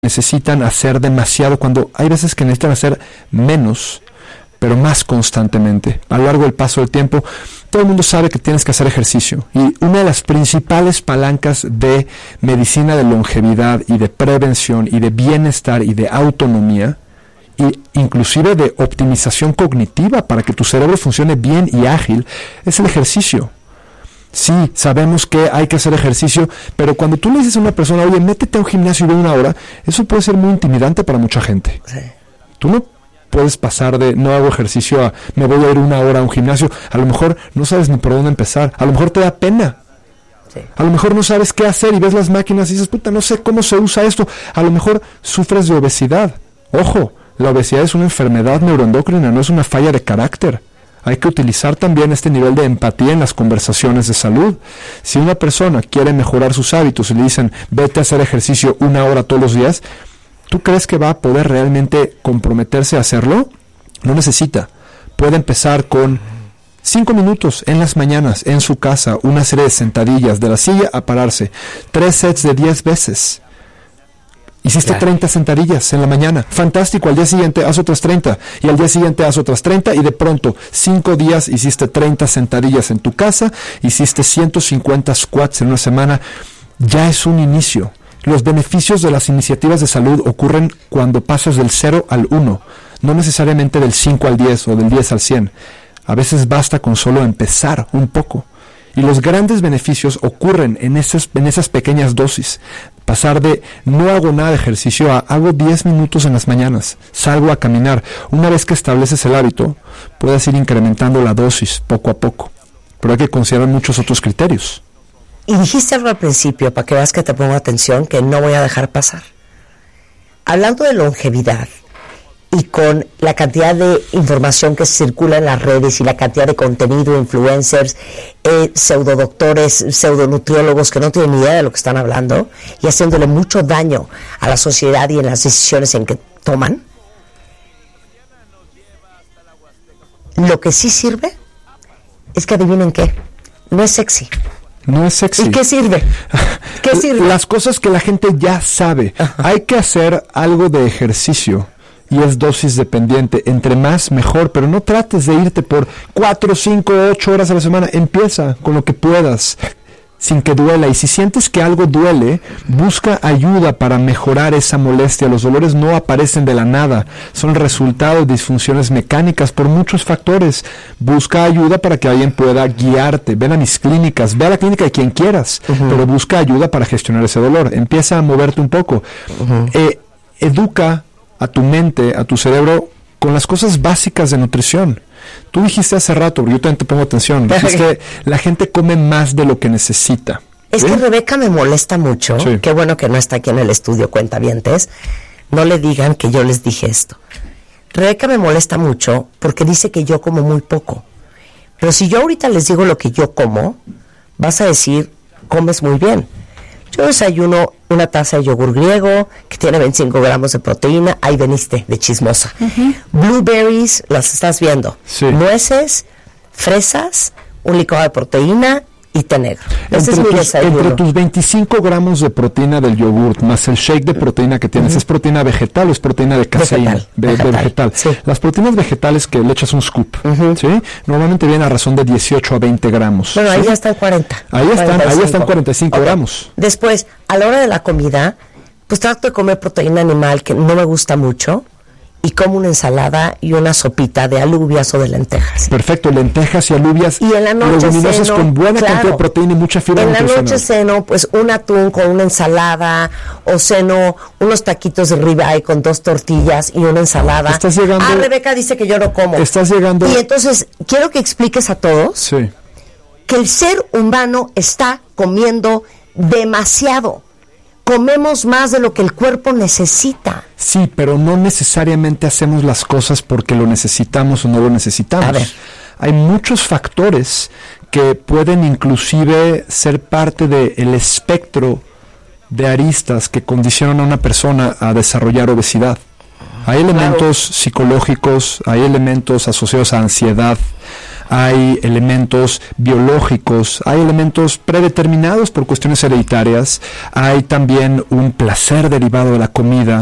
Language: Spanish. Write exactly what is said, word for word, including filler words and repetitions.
necesitan hacer demasiado, cuando hay veces que necesitan hacer menos, pero más constantemente. A lo largo del paso del tiempo, todo el mundo sabe que tienes que hacer ejercicio. Y una de las principales palancas de medicina de longevidad y de prevención y de bienestar y de autonomía, e inclusive de optimización cognitiva para que tu cerebro funcione bien y ágil, es el ejercicio. Sí, sabemos que hay que hacer ejercicio, pero cuando tú le dices a una persona, oye, métete a un gimnasio y ve una hora, eso puede ser muy intimidante para mucha gente. Sí. Tú no puedes pasar de no hago ejercicio a me voy a ir una hora a un gimnasio. A lo mejor no sabes ni por dónde empezar. A lo mejor te da pena. Sí. A lo mejor no sabes qué hacer y ves las máquinas y dices, puta, no sé cómo se usa esto. A lo mejor sufres de obesidad. Ojo, la obesidad es una enfermedad neuroendocrina, no es una falla de carácter. Hay que utilizar también este nivel de empatía en las conversaciones de salud. Si una persona quiere mejorar sus hábitos y le dicen, vete a hacer ejercicio una hora todos los días, ¿tú crees que va a poder realmente comprometerse a hacerlo? No necesita. Puede empezar con cinco minutos en las mañanas, en su casa, una serie de sentadillas, de la silla a pararse, tres sets de diez veces. Hiciste claro. treinta sentadillas en la mañana. Fantástico, al día siguiente haz otras treinta. Y al día siguiente haz otras treinta. Y de pronto, cinco días hiciste treinta sentadillas en tu casa. Hiciste ciento cincuenta squats en una semana. Ya es un inicio. Los beneficios de las iniciativas de salud ocurren cuando pasas del cero al uno. No necesariamente del cinco al diez o del diez al cien. A veces basta con solo empezar un poco. Y los grandes beneficios ocurren en esas, en esas pequeñas dosis. Pasar de no hago nada de ejercicio a hago diez minutos en las mañanas, salgo a caminar. Una vez que estableces el hábito, puedes ir incrementando la dosis poco a poco. Pero hay que considerar muchos otros criterios. Y dijiste algo al principio, para que veas que te pongo atención, que no voy a dejar pasar. Hablando de longevidad, y con la cantidad de información que circula en las redes y la cantidad de contenido, influencers, eh, pseudodoctores, pseudonutriólogos que no tienen ni idea de lo que están hablando y haciéndole mucho daño a la sociedad y en las decisiones en que toman, lo que sí sirve es que adivinen qué, no es sexy. No es sexy. ¿Y qué sirve? ¿Qué sirve? Las cosas que la gente ya sabe. Ajá. Hay que hacer algo de ejercicio. Y es dosis dependiente, entre más mejor, pero no trates de irte por cuatro, cinco, ocho horas a la semana. Empieza con lo que puedas, sin que duela. Y si sientes que algo duele, busca ayuda para mejorar esa molestia. Los dolores no aparecen de la nada, son resultado de disfunciones mecánicas por muchos factores. Busca ayuda para que alguien pueda guiarte. Ven a mis clínicas, ve a la clínica de quien quieras, uh-huh. pero busca ayuda para gestionar ese dolor. Empieza a moverte un poco. Uh-huh. Eh, educa a tu mente, a tu cerebro, con las cosas básicas de nutrición. Tú dijiste hace rato, yo también te pongo atención, dijiste, la gente come más de lo que necesita. Es ¿sí? que Rebeca me molesta mucho, sí. Qué bueno que no está aquí en el estudio, cuentavientes, no le digan que yo les dije esto. Rebeca me molesta mucho porque dice que yo como muy poco. Pero si yo ahorita les digo lo que yo como, vas a decir, comes muy bien. Yo desayuno una taza de yogur griego que tiene veinticinco gramos de proteína. Ahí veniste de chismosa. Uh-huh. Blueberries, las estás viendo. Sí. Nueces, fresas, un licuado de proteína y té negro. Ese entre es mi tus, desayuno. Entre tus veinticinco gramos de proteína del yogur más el shake de proteína que tienes, uh-huh. ¿es proteína vegetal o es proteína de caseína? Vegetal. De, vegetal. de vegetal. Sí. Las proteínas vegetales que le echas un scoop, uh-huh. ¿sí? Normalmente vienen a razón de dieciocho a veinte gramos. Bueno, ¿sí? ahí ya están cuarenta. Ahí están, ahí están cuarenta y cinco okay. gramos. Después, a la hora de la comida, pues trato de comer proteína animal que no me gusta mucho. Y como una ensalada y una sopita de alubias o de lentejas. Perfecto, lentejas y alubias. Y en la noche leguminosas ceno, con buena claro, cantidad de proteína y mucha fibra nutricional. En la nutricional. noche ceno, pues, un atún con una ensalada, o ceno unos taquitos de ribeye con dos tortillas y una ensalada. Estás llegando... Ah, Rebeca dice que yo no como. Estás llegando... Y entonces, quiero que expliques a todos sí. que el ser humano está comiendo demasiado. Comemos más de lo que el cuerpo necesita. Sí, pero no necesariamente hacemos las cosas porque lo necesitamos o no lo necesitamos. A ver. Hay muchos factores que pueden inclusive ser parte del espectro de aristas que condicionan a una persona a desarrollar obesidad. Hay elementos claro. psicológicos, hay elementos asociados a ansiedad, hay elementos biológicos, hay elementos predeterminados por cuestiones hereditarias, hay también un placer derivado de la comida,